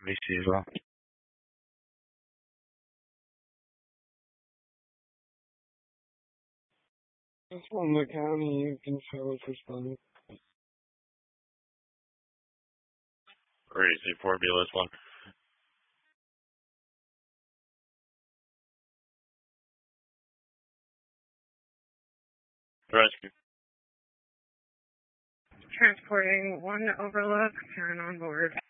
VC as well. It's from the county. You can show us responding. Where is the 4 BLS 1? Rescue. Transporting 1 Overlook, turn on board.